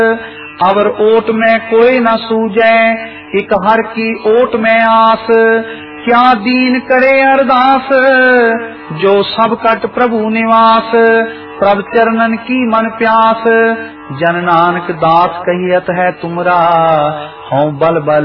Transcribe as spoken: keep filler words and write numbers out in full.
अवर ओट में कोई न सूझे, एक हर की ओट में आस। क्या दीन करे अरदास, जो सब कट प्रभु निवास। प्रभ चरणन की मन प्यास, जन नानक दास कहियत है तुमरा। हूँ बल बल